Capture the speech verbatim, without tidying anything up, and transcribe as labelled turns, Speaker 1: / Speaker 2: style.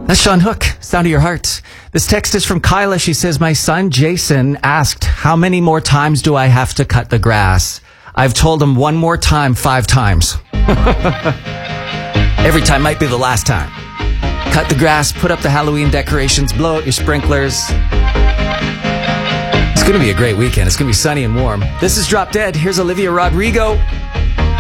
Speaker 1: That's Sean Hook, Sound of Your Heart. This text is from Kyla. She says, my son Jason asked, how many more times do I have to cut the grass? I've told him one more time, five times. Every time might be the last time. Cut the grass, put up the Halloween decorations, blow out your sprinklers. It's going to be a great weekend. It's going to be sunny and warm. This is Drop Dead. Here's Olivia Rodrigo.